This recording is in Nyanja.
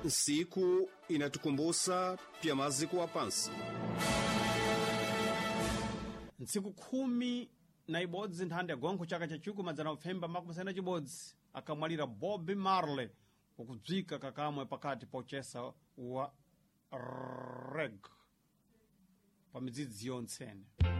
Nsiku inatukumbusa pia maziko wa pansi. Ntsiku 11 nthanda gonko chaka cha chuku madzana Novemba makumasana chibodzi akamwalira Bob Marley ukudzika kakamwe pakati pochesa wa reg pa midzidzi yontsene.